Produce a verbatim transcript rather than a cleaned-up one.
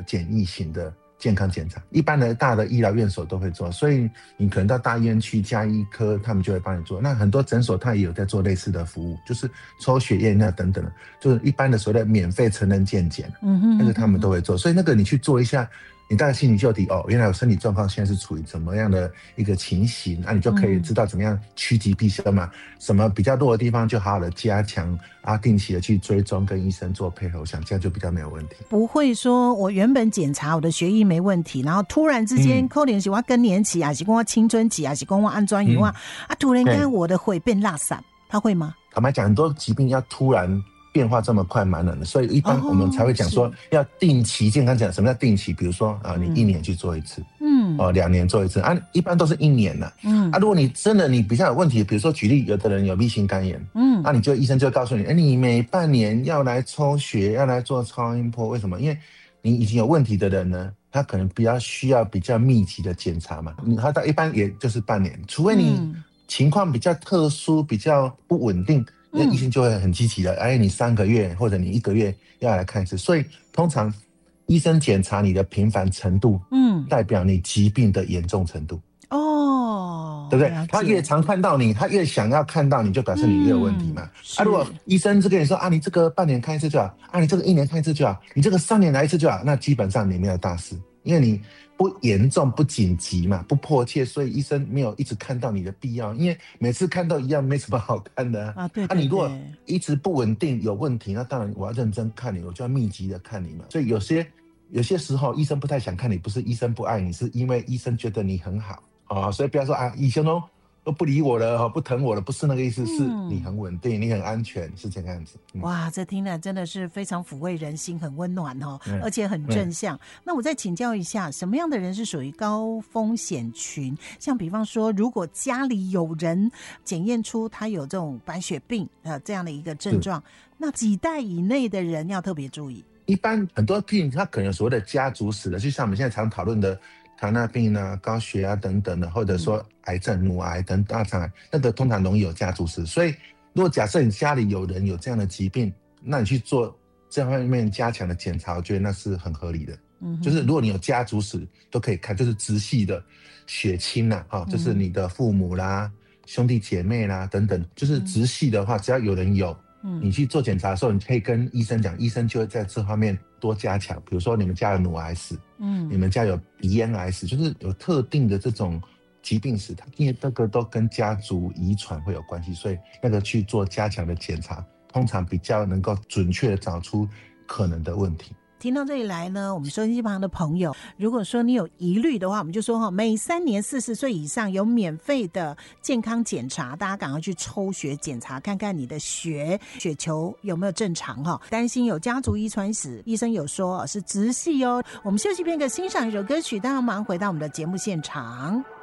简易型的健康检查，一般的大的医疗院所都会做，所以你可能到大医院去加医科，他们就会帮你做。那很多诊所他也有在做类似的服务，就是抽血验那等等的，就是一般的所谓的免费成人健检，嗯哼，那个他们都会做。所以那个你去做一下，你大概心里就有底哦，原来我身体状况现在是处于怎么样的一个情形，那、啊、你就可以知道怎么样趋吉避凶嘛、嗯。什么比较弱的地方就好好的加强啊，定期的去追踪，跟医生做配合，我想这样就比较没有问题。 不会说我原本检查我的血液没问题，然后突然之间可能是我更年期，还是跟我青春期，还是跟我安装油啊、嗯、啊，突然间我的会变垃圾，他会吗？ 坦白讲，很多疾病要突然变化这么快蛮难的，所以一般我们才会讲说要定期健康检查。什么叫定期？比如说啊，你一年去做一次，嗯，哦，两年做一次啊，一般都是一年了，嗯啊，如果你真的你比较有问题，比如说举例，有的人有 B 型肝炎，嗯，那、啊、你就医生就会告诉你，哎，你每半年要来抽血，要来做超音波，为什么？因为你已经有问题的人呢，他可能比较需要比较密集的检查嘛，他到一般也就是半年，除非你情况比较特殊、比较不稳定。那医生就会很积极的，哎，你三个月或者你一个月要来看一次。所以通常医生检查你的频繁程度，嗯，代表你疾病的严重程度。哦，对不对？他越常看到你，他越想要看到你，就表示你越有问题嘛。嗯、啊，如果医生是跟你说啊，你这个半年看一次就好，啊，你这个一年看一次就好，你这个三年来一次就好，那基本上你没有大事，因为你不严重、不紧急嘛，不迫切，所以医生没有一直看到你的必要。因为每次看到一样没什么好看的啊。啊，对对对。啊，你如果一直不稳定、有问题，那当然我要认真看你，我就要密集的看你嘛。所以有些有些时候医生不太想看你，不是医生不爱你，是因为医生觉得你很好。哦，所以不要说啊，医生都都不理我了，不疼我了，不是那个意思，是你很稳定，你很安全，是这个样子。 嗯、哇，这听了真的是非常抚慰人心，很温暖哦，嗯、而且很正向。嗯、那我再请教一下，什么样的人是属于高风险群？像比方说，如果家里有人检验出他有这种白血病呃这样的一个症状，那几代以内的人要特别注意。 一般很多病他可能有所谓的家族史的，就像我们现在常讨论的糖尿病啊、高血压等等的，或者说癌症、乳癌等大肠癌，那个通常容易有家族史。所以，如果假设你家里有人有这样的疾病，那你去做这方面加强的检查，我觉得那是很合理的。嗯，就是如果你有家族史，都可以看，就是直系的血亲啦，哈、哦，就是你的父母啦、兄弟姐妹啦等等，就是直系的话，只要有人有。你去做检查的时候，你可以跟医生讲，医生就会在这方面多加强。比如说你们家有乳癌史，嗯，你们家有鼻咽癌史，就是有特定的这种疾病史，因为这个都跟家族遗传会有关系，所以那个去做加强的检查，通常比较能够准确的找出可能的问题。 听到这里来呢，我们收音机旁的朋友，如果说你有疑虑的话，我们就说哈，每三年四十岁以上有免费的健康检查，大家赶快去抽血检查，看看你的血血球有没有正常哈。担心有家族遗传史，医生有说是直系哦。我们休息片刻，欣赏一首歌曲，待会马上回到我们的节目现场。